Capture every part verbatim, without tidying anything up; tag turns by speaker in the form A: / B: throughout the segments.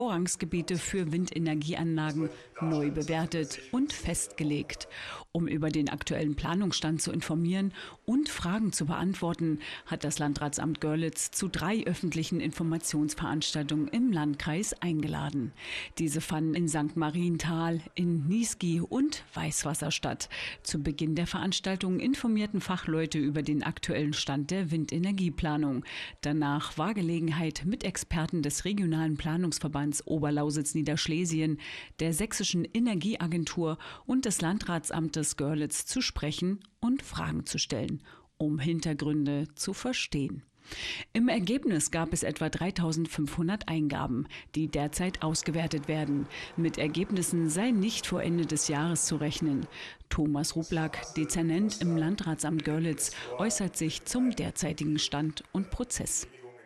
A: Vorrangsgebiete für Windenergieanlagen neu bewertet und festgelegt. Um über den aktuellen Planungsstand zu informieren und Fragen zu beantworten, hat das Landratsamt Görlitz zu drei öffentlichen Informationsveranstaltungen im Landkreis eingeladen. Diese fanden in Sankt Marienthal, in Niesky und Weißwasser statt. Zu Beginn der Veranstaltung informierten Fachleute über den aktuellen Stand der Windenergieplanung. Danach war Gelegenheit, mit Experten des regionalen Planungsverbands Oberlausitz-Niederschlesien, der Sächsischen Energieagentur und des Landratsamtes Görlitz zu sprechen und Fragen zu stellen, um Hintergründe zu verstehen. Im Ergebnis gab es etwa dreitausendfünfhundert Eingaben, die derzeit ausgewertet werden. Mit Ergebnissen sei nicht vor Ende des Jahres zu rechnen. Thomas Rublak, Dezernent im Landratsamt Görlitz, äußert sich zum derzeitigen Stand und Prozess.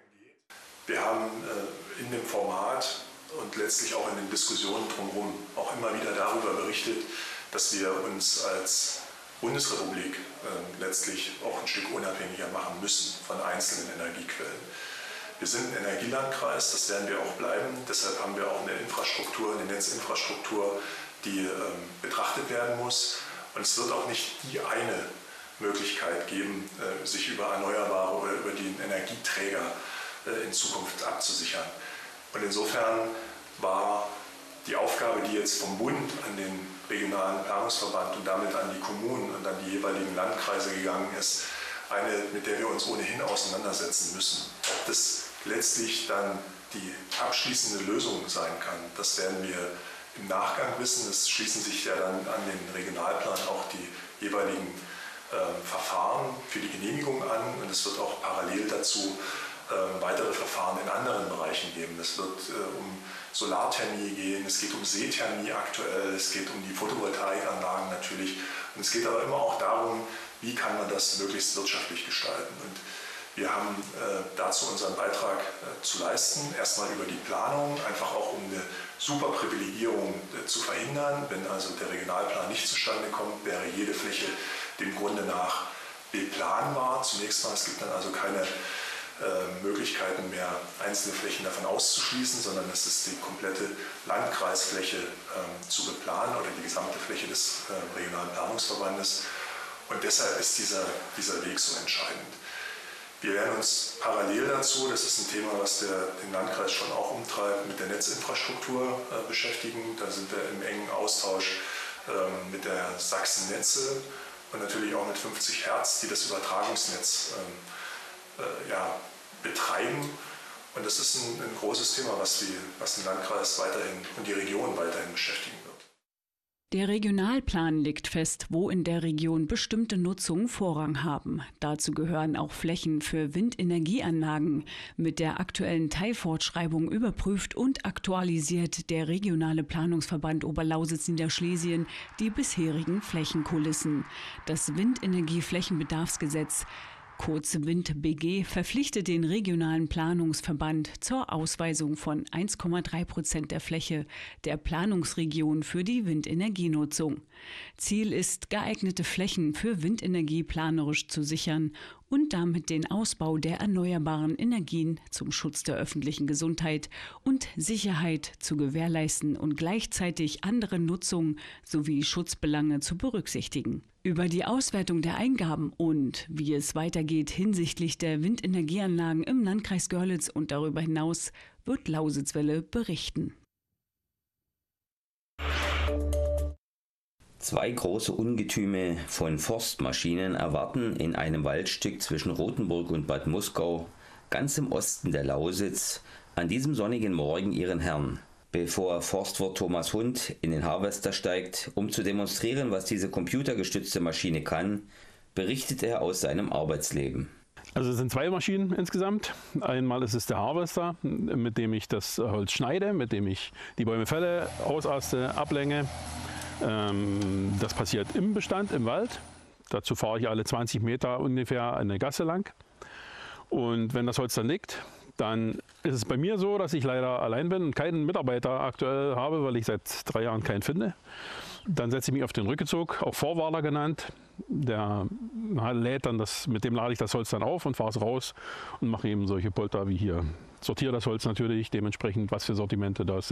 B: Wir haben äh, in dem Format und letztlich auch in den Diskussionen drumherum auch immer wieder darüber berichtet, dass wir uns als Bundesrepublik äh, letztlich auch ein Stück unabhängiger machen müssen von einzelnen Energiequellen. Wir sind ein Energielandkreis, das werden wir auch bleiben. Deshalb haben wir auch eine Infrastruktur, eine Netzinfrastruktur, die ähm, betrachtet werden muss. Und es wird auch nicht die eine Möglichkeit geben, äh, sich über Erneuerbare oder über den Energieträger äh, in Zukunft abzusichern. Und insofern war die Aufgabe, die jetzt vom Bund an den regionalen Planungsverband und damit an die Kommunen und an die jeweiligen Landkreise gegangen ist, eine, mit der wir uns ohnehin auseinandersetzen müssen. Ob das letztlich dann die abschließende Lösung sein kann, das werden wir im Nachgang wissen. Es schließen sich ja dann an den Regionalplan auch die jeweiligen äh, Verfahren für die Genehmigung an und es wird auch parallel dazu äh, weitere Verfahren in anderen Bereichen geben. Es wird äh, um Solarthermie gehen, es geht um Seethermie aktuell, es geht um die Photovoltaikanlagen natürlich und es geht aber immer auch darum, wie kann man das möglichst wirtschaftlich gestalten. Und wir haben äh, dazu unseren Beitrag äh, zu leisten, erstmal über die Planung, einfach auch um eine Superprivilegierung äh, zu verhindern. Wenn also der Regionalplan nicht zustande kommt, wäre jede Fläche dem Grunde nach beplanbar. Zunächst mal, es gibt dann also keine äh, Möglichkeiten mehr, einzelne Flächen davon auszuschließen, sondern es ist die komplette Landkreisfläche äh, zu beplanen oder die gesamte Fläche des äh, regionalen Planungsverbandes. Und deshalb ist dieser, dieser Weg so entscheidend. Wir werden uns parallel dazu, das ist ein Thema, was der, den Landkreis schon auch umtreibt, mit der Netzinfrastruktur äh, beschäftigen. Da sind wir im engen Austausch äh, mit der Sachsen Netze und natürlich auch mit fünfzig Hertz, die das Übertragungsnetz äh, äh, ja, betreiben. Und das ist ein, ein großes Thema, was, die, was den Landkreis weiterhin und die Region weiterhin beschäftigen wird.
A: Der Regionalplan legt fest, wo in der Region bestimmte Nutzungen Vorrang haben. Dazu gehören auch Flächen für Windenergieanlagen. Mit der aktuellen Teilfortschreibung überprüft und aktualisiert der regionale Planungsverband Oberlausitz-Niederschlesien die bisherigen Flächenkulissen. Das Windenergieflächenbedarfsgesetz kurz Wind B G verpflichtet den regionalen Planungsverband zur Ausweisung von eins Komma drei Prozent der Fläche der Planungsregion für die Windenergienutzung. Ziel ist, geeignete Flächen für Windenergie planerisch zu sichern und damit den Ausbau der erneuerbaren Energien zum Schutz der öffentlichen Gesundheit und Sicherheit zu gewährleisten und gleichzeitig andere Nutzungen sowie Schutzbelange zu berücksichtigen. Über die Auswertung der Eingaben und wie es weitergeht hinsichtlich der Windenergieanlagen im Landkreis Görlitz und darüber hinaus wird Lausitzwelle berichten.
C: Zwei große Ungetüme von Forstmaschinen erwarten in einem Waldstück zwischen Rothenburg und Bad Muskau, ganz im Osten der Lausitz, an diesem sonnigen Morgen ihren Herrn. Bevor Forstwirt Thomas Hund in den Harvester steigt, um zu demonstrieren, was diese computergestützte Maschine kann, berichtet er aus seinem Arbeitsleben.
D: Also es sind zwei Maschinen insgesamt. Einmal ist es der Harvester, mit dem ich das Holz schneide, mit dem ich die Bäume fälle, ausaste, ablänge. Das passiert im Bestand, im Wald. Dazu fahre ich alle zwanzig Meter ungefähr eine Gasse lang. Und wenn das Holz dann liegt, dann ist es bei mir so, dass ich leider allein bin und keinen Mitarbeiter aktuell habe, weil ich seit drei Jahren keinen finde. Dann setze ich mich auf den Rückezug, auch Vorwaler genannt. Der lädt dann das, mit dem lade ich das Holz dann auf und fahre es raus und mache eben solche Polter wie hier. Sortiere das Holz natürlich, dementsprechend was für Sortimente da sind.